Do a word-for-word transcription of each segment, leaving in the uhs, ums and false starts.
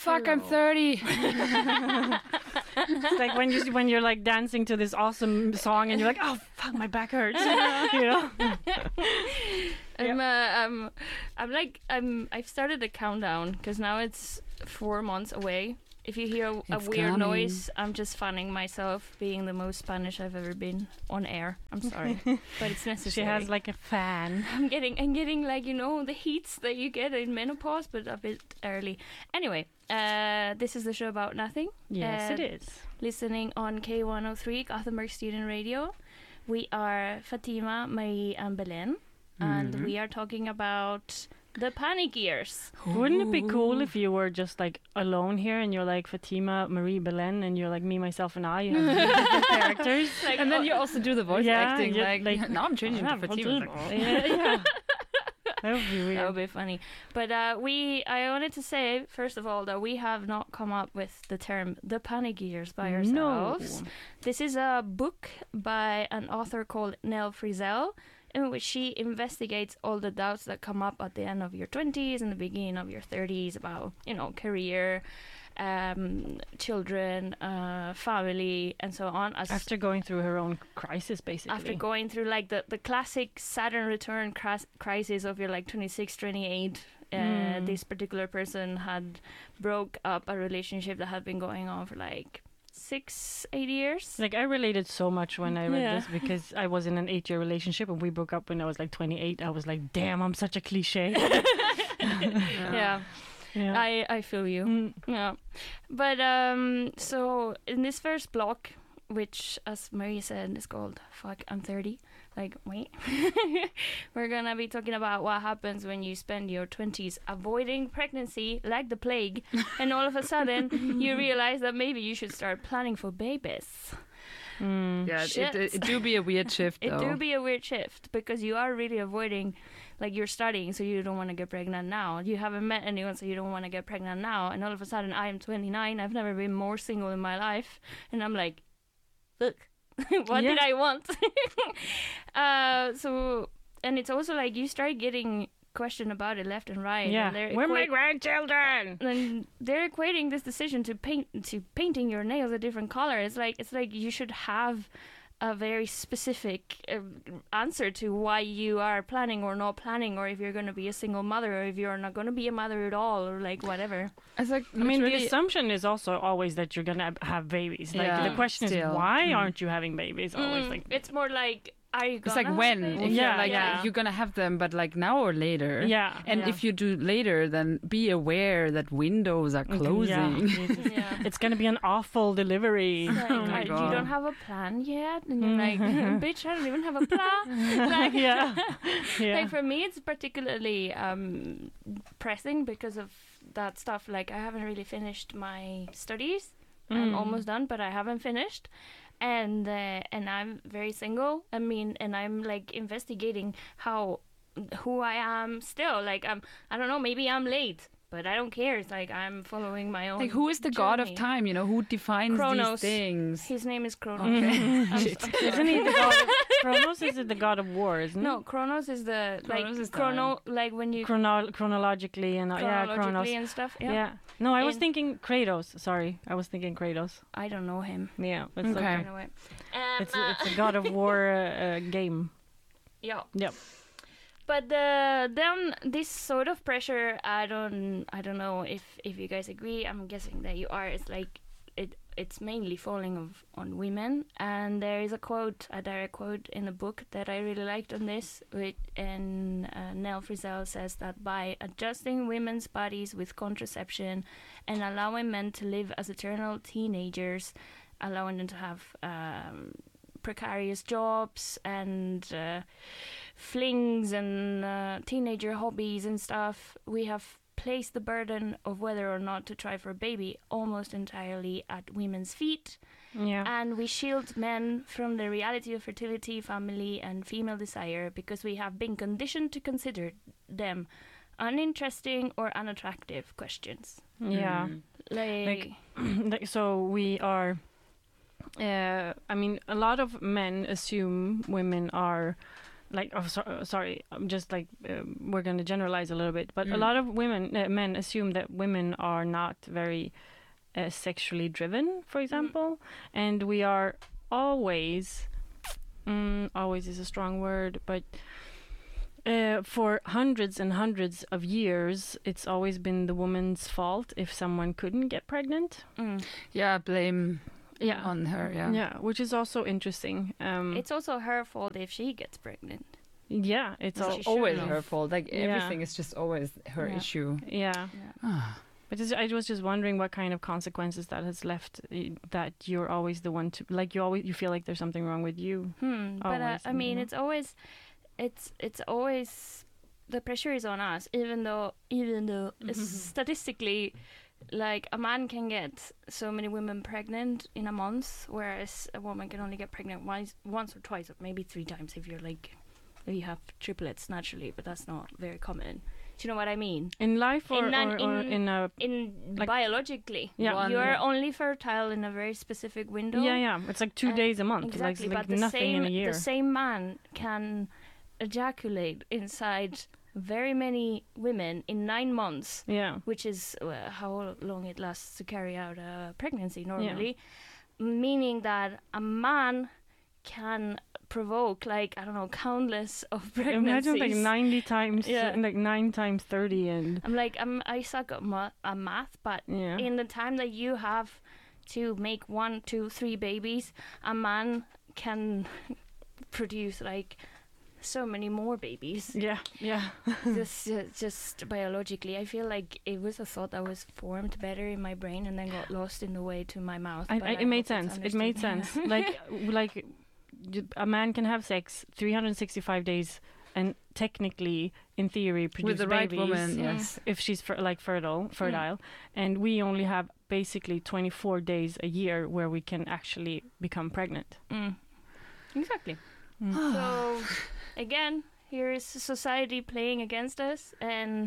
fuck, I'm thirty. It's like when you when you're like dancing to this awesome song and you're like, oh fuck, my back hurts. You know. I'm, uh, um, I'm like, I'm. I've started a countdown because now it's four months away. If you hear a, a weird coming. noise, I'm just fanning myself, being the most Spanish I've ever been on air. I'm sorry, but it's necessary. She has like a fan. I'm getting, I'm getting like, you know, the heats that you get in menopause, but a bit early. Anyway, uh, this is the show about nothing. Yes, uh, it is. Listening on K one oh three, Gothenburg Student Radio. We are Fatima, Marie, and Belen, and Mhm. we are talking about the panic years. Wouldn't it be cool if you were just like alone here and you're like Fatima, Marie, Belen, and you're like me, myself, and I? You have different characters. Like, And then oh, you also do the voice Yeah, acting, yeah, like, like, now I'm changing Yeah, to Fatima. yeah, yeah. That would be weird. that would be funny. But uh, we, I wanted to say, first of all, that we have not come up with the term the panic years by ourselves. No. This is a book by an author called Nell Frizzell, in which she investigates all the doubts that come up at the end of your twenties and the beginning of your thirties about, you know, career, um, children, uh, family, and so on. As After going through her own crisis, basically. after going through like the, the classic Saturn return cras- crisis of your like twenty-six, twenty-eight, uh, Mm. this particular person had broke up a relationship that had been going on for like six, eight years. Like, I related so much when I read Yeah. this because I was in an eight-year relationship and we broke up when I was like twenty-eight. I was like, damn, I'm such a cliche. Yeah, Yeah. I, I feel you. Mm. Yeah. But um, so in this first block, which, as Marie said, is called Fuck, I'm thirty. Like, wait. We're going to be talking about what happens when you spend your twenties avoiding pregnancy like the plague. And all of a sudden, you realize that maybe you should start planning for babies. Mm. Yeah, it, Shit. it, it do be a weird shift, It though. do be a weird shift because you are really avoiding, like, you're studying, so you don't want to get pregnant now. You haven't met anyone, so you don't want to get pregnant now. And all of a sudden, I am twenty-nine. I've never been more single in my life. And I'm like, look, what Yeah. did I want? uh, so, and it's also like you start getting questioned about it left and right. Yeah. And they're Where are my equa- grandchildren? and they're equating this decision to paint to painting your nails a different color. It's like it's like you should have a very specific uh, answer to why you are planning or not planning, or if you're going to be a single mother, or if you're not going to be a mother at all, or like whatever. It's like, I mean, the literally- assumption is also always that you're gonna have babies. Like, Yeah, the question still. is, why Mm. aren't you having babies? Always Mm, like, it's more like, are you It's gonna like have when, babies? if Yeah, you're like, yeah. you're gonna have them, but like now or later. yeah. And Yeah. if you do later, then be aware that windows are Yeah. closing. Jesus. Yeah. It's gonna be an awful delivery. Like, Oh my I- you God. don't have a plan yet, and you're like, bitch, I don't even have a plan. Like, yeah. Yeah. Like for me, it's particularly um, pressing because of that stuff. Like I haven't really finished my studies. I'm Mm. almost done, but I haven't finished. And uh, and I'm very single. I mean, and I'm like investigating how who I am still. Like I'm, I don't know. Maybe I'm late, but I don't care. It's like I'm following my own. Like, who is the god of journey. time? You know, who defines Chronos. these things? His name is Kronos. Okay. I'm- Shit. I'm sorry. Isn't he the god of Kronos? Is it the god of war? Isn't No, Kronos is the like Kronos is chrono, like when you it? Chrono- chronologically and uh, yeah, chronologically Kronos. and stuff. Yeah. Yeah. No, I was In- thinking Kratos. Sorry, I was thinking Kratos. I don't know him. Yeah, it's Okay. okay. Anyway, um, It's uh, it's a god of war uh, uh, game. yeah. Yep. But uh, then this sort of pressure, I don't, I don't know if, if you guys agree. I'm guessing that you are. It's like it, it's mainly falling of, on women. And there is a quote, a direct quote in the book that I really liked on this. Which, and uh, Nell Frizzell says that by adjusting women's bodies with contraception and allowing men to live as eternal teenagers, allowing them to have um, precarious jobs and uh, flings and uh, teenager hobbies and stuff, we have placed the burden of whether or not to try for a baby almost entirely at women's feet, Yeah. and we shield men from the reality of fertility, family, and female desire because we have been conditioned to consider them uninteresting or unattractive questions. yeah. Mm. Like, Like, so we are. Uh, I mean, a lot of men assume women are like oh so, uh, sorry I'm just like um, we're going to generalize a little bit, but a Mm. lot of women uh, men assume that women are not very uh, sexually driven, for example, and we are always mm, always is a strong word, but uh, for hundreds and hundreds of years it's always been the woman's fault if someone couldn't get pregnant. Mm. Yeah, blame Yeah. on her. Yeah. Yeah, which is also interesting. Um, It's also her fault if she gets pregnant. yeah, it's It's all, she It's always shouldn't her have. fault. Like Yeah. everything is just always her Yeah. issue. yeah. Yeah. But just, I was just wondering what kind of consequences that has left. uh, That you're always the one to like. You always you feel like there's something wrong with you. Hmm. But uh, Always, I mean, mhm. it's always, it's it's always the pressure is on us. Even though even though it's statistically, like a man can get so many women pregnant in a month, whereas a woman can only get pregnant once, once or twice, or maybe three times if you're like, if you have triplets naturally. But that's not very common. Do you know what I mean? In life, or In an- or, or in- in a In Like- biologically, Yeah. One- you're only fertile in a very specific window. yeah, yeah. It's like two And- days a month. Exactly, like, but like the nothing same in a year. the same man can ejaculate inside very many women in nine months, Yeah. which is uh, how long it lasts to carry out a pregnancy normally, meaning that a man can provoke like I don't know countless of pregnancies. Imagine like ninety times, Yeah. like nine times thirty, and I'm like I'm I suck at ma- at math, but yeah. in the time that you have to make one, two, three babies, a man can produce like so many more babies. yeah, yeah. just, uh, just biologically, I feel like it was a thought that was formed better in my brain and then got lost in the way to my mouth. I, but I, I it made hope it's sense. It made understood. sense. like, like y- a man can have sex three hundred sixty-five days, and technically, in theory, produce With the right babies woman, Mm. yes. if she's fer- like fertile, fertile, and we only have basically twenty-four days a year where we can actually become pregnant. Mm. Exactly. Mm. So again, here is society playing against us, and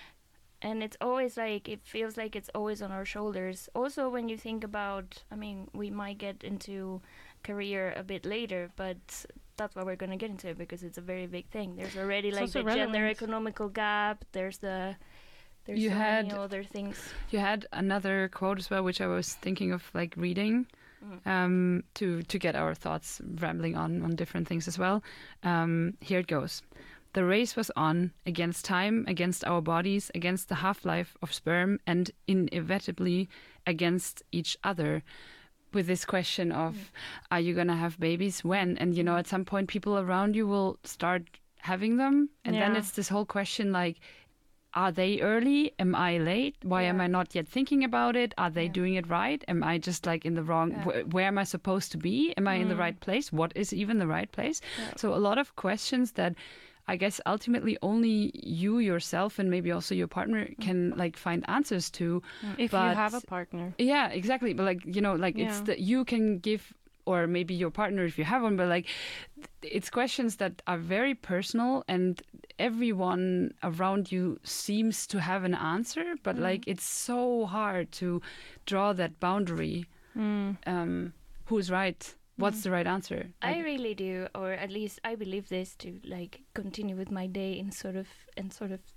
and it's always like it feels like it's always on our shoulders. Also, when you think about, I mean, we might get into career a bit later, but that's what we're going to get into because it's a very big thing. There's already It's like also the gender relevant. economical gap. There's the there's You so had- many other things. You had another quote as well, which I was thinking of like reading Mm. um, to to get our thoughts rambling on on different things as well. Um, here it goes. The race was on against time, against our bodies, against the half-life of sperm, and inevitably against each other. With this question of, are you gonna have babies when? And you know, at some point, people around you will start having them, and then Yeah. it's this whole question like, are they early? Am I late? Why am Yeah. I not yet thinking about it? Are they Yeah. doing it right? Am I just like in the wrong? Yeah. Wh- where am I supposed to be? Am I in the Mm. right place? What is even the right place? Yeah. So a lot of questions that I guess ultimately only you yourself and maybe also your partner can like find answers to. If But- you have a partner. Yeah, exactly. But like, you know, like it's Yeah. that you can give, or maybe your partner if you have one, but like it's questions that are very personal and everyone around you seems to have an answer, but Mm. like it's so hard to draw that boundary. Mm. Um, who's right? What's the right answer? I Like, really do, or at least I believe this to like continue with my day and sort of and sort of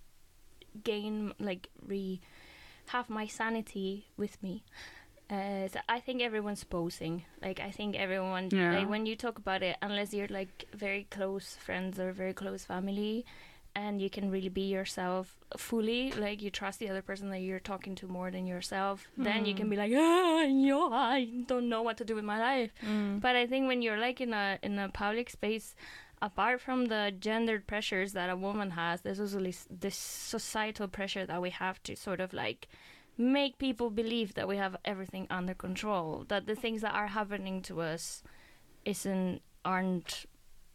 gain like re have my sanity with me. Uh, so I think everyone's posing. Like I think everyone Yeah. like when you talk about it, unless you're like very close friends or very close family, and you can really be yourself fully, like you trust the other person that you're talking to more than yourself, then you can be like, ah, yo, I don't know what to do with my life. Mm. But I think when you're like in a in a public space, apart from the gendered pressures that a woman has, there's also this, this societal pressure that we have to sort of like make people believe that we have everything under control, that the things that are happening to us isn't aren't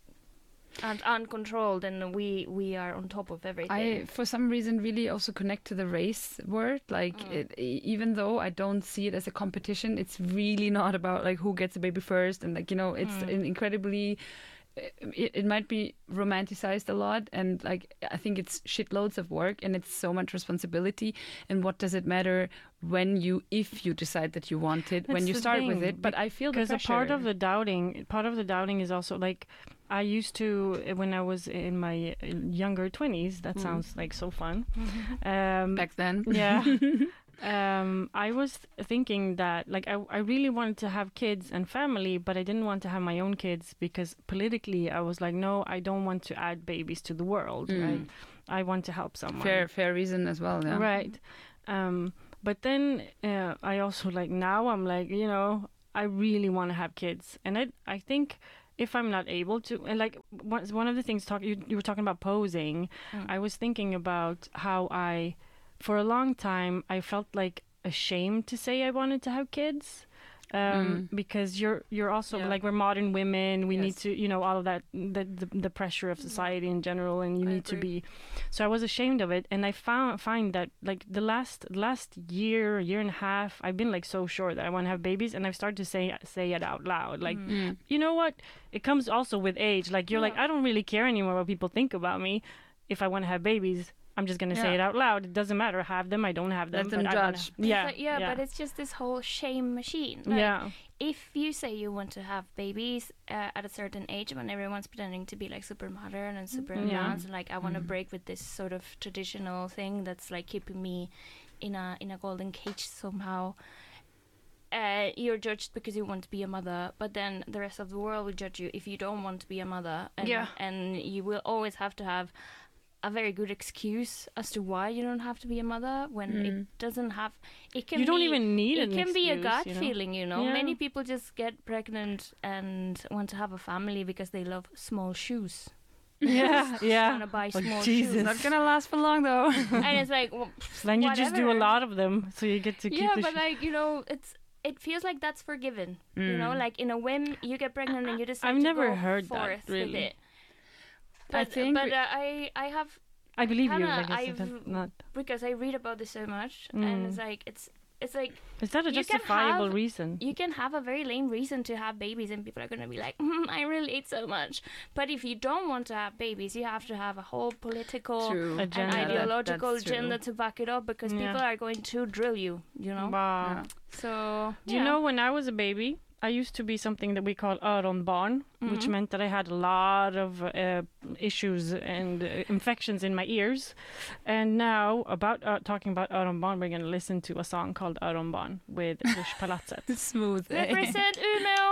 aren't uncontrolled, and we we are on top of everything. I, for some reason, really also connect to the race word. Like, Mm. it, e- even though I don't see it as a competition, it's really not about like who gets a baby first, and like you know, it's Mm. an incredibly. It, it might be romanticized a lot, and like I think it's shitloads of work, and it's so much responsibility. And what does it matter when you, if you decide that you want it, when That's you the start with thing, it? But I feel the Because a pressure. part of the doubting, part of the doubting is also like, I used to, uh, when I was in my uh, younger twenties, that Mm. sounds like so fun. Um, Back then. yeah. um, I was thinking that, like, I, I really wanted to have kids and family, but I didn't want to have my own kids because politically I was like, no, I don't want to add babies to the world, Mm. right? I want to help someone. Fair, fair reason as well. Yeah. Right. Um, but then uh, I also, like, now I'm like, you know, I really want to have kids. And I, I think if I'm not able to, and like one one of the things talk you, you were talking about posing, Mm. I was thinking about how I, for a long time, I felt like ashamed to say I wanted to have kids. Um, Mm. because you're you're also Yeah. like, we're modern women, we need Yes. to, you know, all of that, the, the the pressure of society in general, and you I need to agree. be. So I was ashamed of it, and I found find that like the last last year year and a half, I've been like so sure that I want to have babies, and I've started to say say it out loud, like, Mm. Mm. you know what, it comes also with age, like you're like, Yeah. I don't really care anymore what people think about me. If I want to have babies, I'm just gonna say Yeah. it out loud. It doesn't matter, have them, I don't have them. Let them but I wanna- judge. yeah, But yeah, but it's just this whole shame machine. Like, yeah, if you say you want to have babies uh, at a certain age when everyone's pretending to be like super modern and super Yeah. advanced and like I want to Mhm. break with this sort of traditional thing that's like keeping me in a in a golden cage somehow, uh, you're judged because you want to be a mother, but then the rest of the world will judge you if you don't want to be a mother, and, Yeah. and you will always have to have a very good excuse as to why you don't have to be a mother when Mm. it doesn't have it can you don't be, even need it an can be a excuse, gut you know? feeling, you know. Yeah. Many people just get pregnant and want to have a family because they love small shoes. Yeah, Want yeah. to buy Oh, small Jesus. shoes, Not gonna last for long though. and it's like, well, Then you just do a whatever. lot of them, so you get to keep yeah, the but sh- like you know, it's it feels like that's forgiven. You know, Mm. like in a whim, you get pregnant and you decide I've to never go heard that, forth with really. it. I But, think but we- uh, I I have I believe you. kinda- Like, it's I've- not, not. because I read about this so much, and Mm. it's like it's it's like Is that a you can justifiable have- reason? you can have a very lame reason to have babies, and people are gonna be like, mm, I relate so much. But if you don't want to have babies, you have to have a whole political True. A and Agenda. Yeah, that- ideological that's true. agenda to back it up, because Yeah. people are going to drill you. You know. Wow. Yeah. So Do you yeah. know, when I was a baby, I used to be something that we call öronbarn, which Mhm. meant that I had a lot of uh, issues and uh, infections in my ears. And now, about uh, talking about öronbarn, we're going to listen to a song called Öronbarn with Rush Palatset. Smooth. eh? Represent Umeå.